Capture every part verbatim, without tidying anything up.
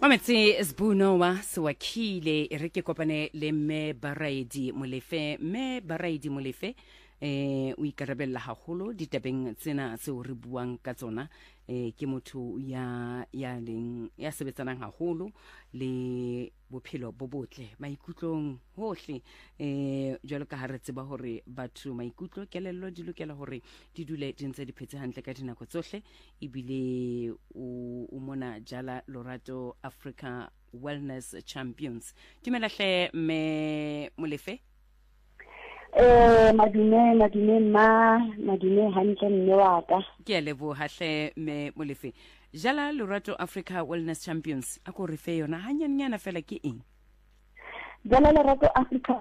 Mametsi Sbuno wa Swakile re ke kopane le mme Baraidi Molefe mme Baraidi Molefe eh o ikarabella haholo ditabeng tsena se o re buang ka tsona eh ke motho ya ya leng ya sebetsanang haholo le bophelo bo botle maikutlong hohle eh jwalo ka ha re tseba hore batho maikutlo kelello di lokela hore di dule di ntse di phetse hantle ka dinako tsohle ibile o mona jala Lorato Africa Wellness Champions dimela hle me Molefe eh madine madine ma madine hantle mme wa ka ke a leboha hle me Molefe jala Lorato Africa Wellness Champions a ko re fe yona hanyanyana fela ke eng jala Lorato Africa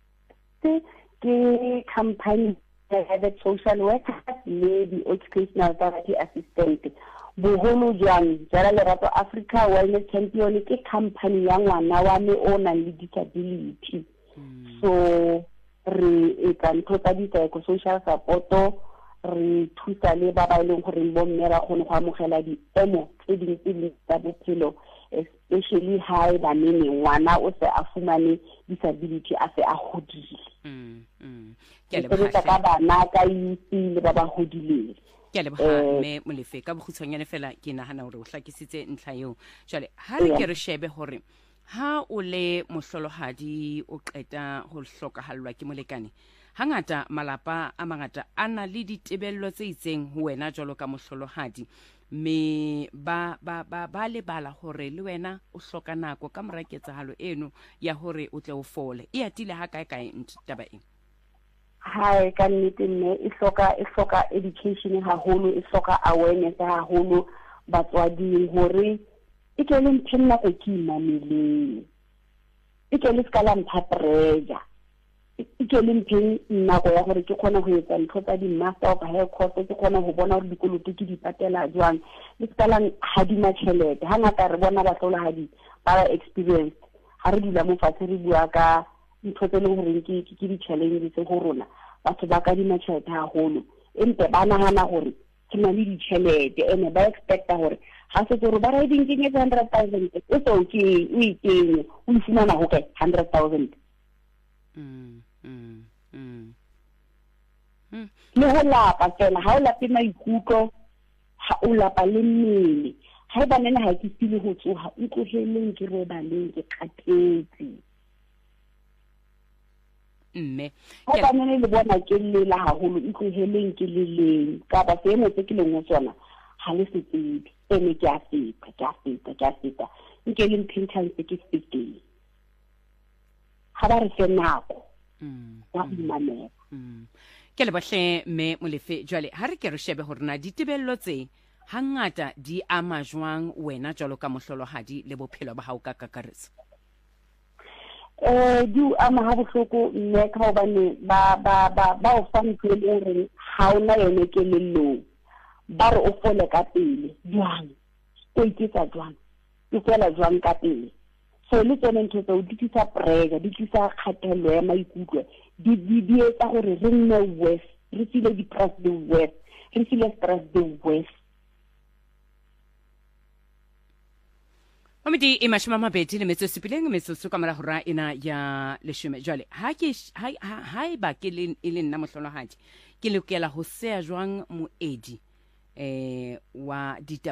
ke company ya social worker le di occupational therapy assistant boholo jwang jala Lorato Africa Wellness Champion ke company ya ngwana wa me o nang le disability mm. so re etsa ntho tsa di-social support re thusa le ba ba ileng gore bo mme ba kgone go amogela diemo tse dintsi le tsa bophelo especially high ba nene ngwana o se a fumane disability a se a godile mm mm ke le ka bana ka itse le ba ba godileng ke le ba me Molefe ka bogutshwanyane fela ke nahana hore o hlakisitse ntlha eo jale ha re ke re shebe hore ha o le mohlolohadi o qeta ho hlokahallwa ke molekane hangata malapa a mangata ana le ditebello tse itseng ho wena jwalo ka mohlolohadi me ba ba ba ba le bala hore le wena o hloka nako ka mora ketsahalo eno ya hore o tle o fole e atile ha kae kae ntaba eng hai ka nnete mme e hloka e hloka education haholo e hloka awareness haholo batswadi hore e ke le ntshena go ke imamele e ke le skala mpha pressure e ke le mpeng nako ya gore ke khona go etsa ntho tsa di master of health course ke khona go bona gore dikoloto ke di patela jwang le skala ha di matšhelete ha ngata re bona ba tlola ha di ba experience ha re dula mo fatshe re bua ka ntho tse le gore ke ke di challenge tse go rona batho ba ka di matšhelete haholo empe ba nagana gore ke na le di tšhelete ene ba expecta gore ha se gore ba re ding ke one hundred thousand e so ke o itenye o fumana ho kae one hundred thousand mm mm mm mm le ho lapa tsena ha o lape maikutlo ha o lapa le mmele ha ba nene ha ke sile ho tsoha o tloheleng ke re ba leng ke kgatetse mme ha ba nene le bona ke le la haholo o tloheleng ke le leng ka ba se mo tse ke leng ho tsona ha le se tsedi ene ke a feta ke a feta ke a feta nke le mpintshantse ke feteng ha ba re se nako mm wa imamela mm ke le bahle me Molefe jwale ha re ke re shebe hore na ditebello tse hangata di ama jwang wena jwalo ka mohlolohadi le bophelo ba hao ka kakaretso eh di ama ha bohloko mme ka hobane ba ba ba ba o fa ntho e re ha ona yone ke lello ba re o fole ka pele jwang o iketsa jwang o fela jwang ka pele so le tsone ntho tse o di tlisa pressure di tlisa kgatelelo ya maikutlo di di di etsa gore re nne worse re feel depressed the worst re feel stressed the worst Omedi e mashima mabedi le metso sepileng metso su ka mara hora ina ya leshome jwale ha ke ha ha ba ke le e le nna mohlolohadi ke lokela ho sea jwang moedi eh wa ditaba